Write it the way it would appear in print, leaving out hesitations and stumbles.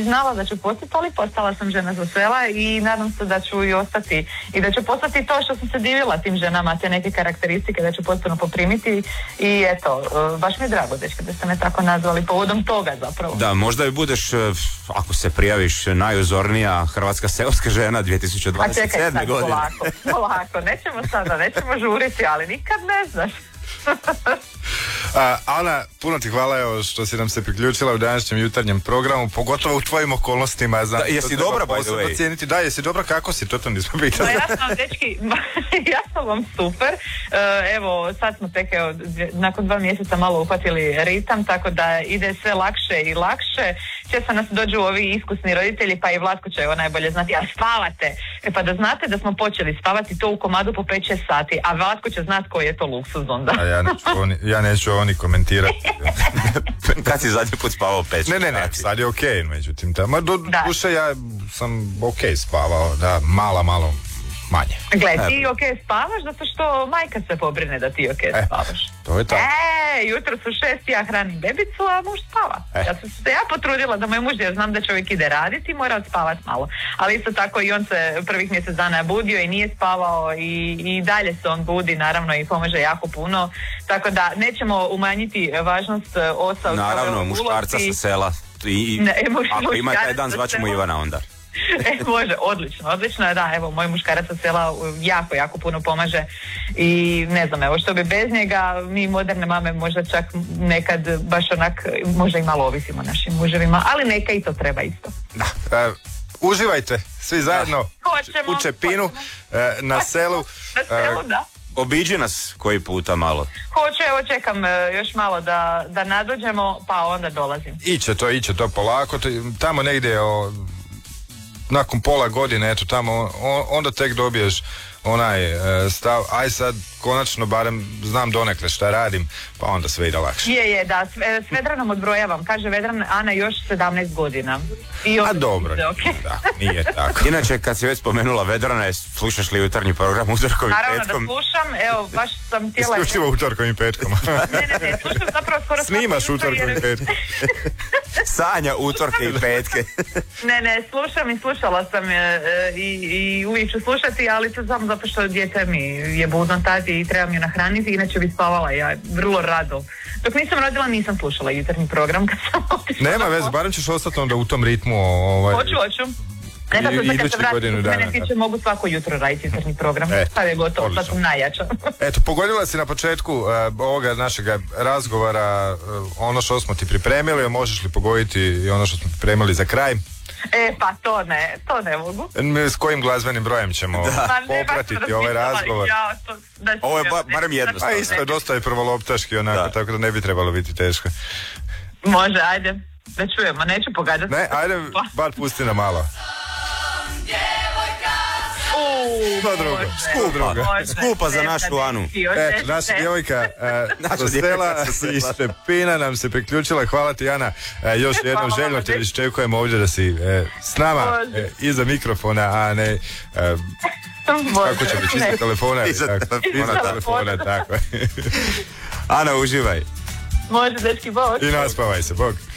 znala da ću postati, ali postala sam žena za sela i nadam se da ću i ostati i da ću postati to što sam se divila tim ženama, te neke karakteristike da ću potpuno poprimiti i eto, baš mi je drago, dečki, da ste me tako nazvali povodom toga zapravo. Da, možda i budeš, ako se prijaviš, najuzornija hrvatska seoska žena 2027. A čekaj sad, godine. polako, nećemo žuriti, ali nikad ne znaš. Ana, puno ti hvala evo, što si nam se priključila u današnjem jutarnjem programu, pogotovo u tvojim okolnostima. Da, jesi dobra, by the way? Cijeniti. Da, jesi dobra, kako si, to nismo pitali. Ja sam, dečki, ja sam vam super. Evo, sad smo tek, nakon 2 mjeseca malo uhvatili ritam, tako da ide sve lakše i lakše. Često nas dođu ovi iskusni roditelji, pa i Vlatko će najbolje znati, a spavate. Pa da znate da smo počeli spavati to u komadu po 5-6 sati, a Vlatko će znati koji je to luksuz onda. A ja neću oni komentirati. Kad si zadnji put spavao 5? Ne, sad je okej, međutim. Duše ja sam okej spavao, da, malo manje. Gle, ti okej spavaš zato što majka se pobrine da ti okej spavaš. To je tako. Jutro su 6, ja hranim bebicu, a muž spava. Ja sam se potrudila da moj muž, jer znam da čovjek ide raditi i mora spavati malo. Ali isto tako i on se prvih mjesec dana budio i nije spavao i dalje se on budi, naravno, i pomaže jako puno. Tako da nećemo umanjiti važnost osa u naravno, muškarca sa sela. Ako ima taj dan, zvaćemo Ivana onda. Može, odlično, da, evo, moj muškarac sa sela jako puno pomaže i ne znam, evo, što bi bez njega, mi moderne mame možda čak nekad baš onak, možda i malo ovisimo našim muževima, ali neka i to treba isto. Da, uživajte svi zajedno u Čepinu, na selu. Na selu, da. Obiđi nas koji puta malo. Hoću, evo čekam još malo da nadođemo, pa onda dolazim. Iće to polako, tamo negdje nakon pola godine, eto tamo, onda tek dobiješ onaj stav, aj sad konačno barem znam donekle šta radim, pa onda sve ide lakše. Je, da, s Vedranom odbrojavam, kaže Vedran, Ana još 17 godina. A dobro, okay. Da, nije tako. Inače, kad si već spomenula Vedrana, slušaš li jutarnji program utorkom i petkom? Naravno da slušam, evo, baš sam htjela... Isključivo utorkom i petkom. Ne, slušam zapravo skoro... Snimaš utorkom i petkom. Sanja utorke i petke. Ne, slušam i slušala sam i uvijek ću slušati, ali to samo zato što dijete mi je budno tati i treba mi nahraniti, inače bi spavala ja vrlo rado. Dok nisam rodila nisam slušala jutarnji program kad sam otišla. Nema veze, barem ćeš ostati onda u tom ritmu. Hoću. Nekako se kad se vratim, mene tiče mogu svako jutro raditi jutarnji program. Sad je gotovo, sad sam najjača. Eto, pogodila si na početku ovoga našeg razgovora ono što smo ti pripremili, možeš li pogoditi i ono što smo pripremili za kraj? Pa to ne mogu. S kojim glazbenim brojem ćemo popratiti ovaj razgovor? Ovo je barem jednostavno. A isto je dosta je prvoloptaški onako, tako da ne bi trebalo biti teško. Može, ajde, da čujemo, neću pogađati. Ne, ajde, bar pusti na malo. Skupa za našu Anu. Naša djevojka sa sela iz Čepina nam se priključila. Hvala ti, Ana. Još jednom željno te iščekujemo ovdje da si s nama iza mikrofona, a ne kako će biti iza telefona. Iza telefona, tako. Ana, uživaj. Može, dečki, bog. I naspavaj se, bog.